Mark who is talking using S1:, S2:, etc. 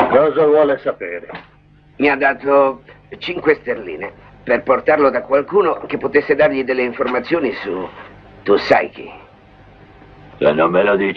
S1: Cosa vuole sapere?
S2: Mi ha dato 5 sterline per portarlo da qualcuno che potesse dargli delle informazioni su... tu sai chi.
S3: Se non me lo dici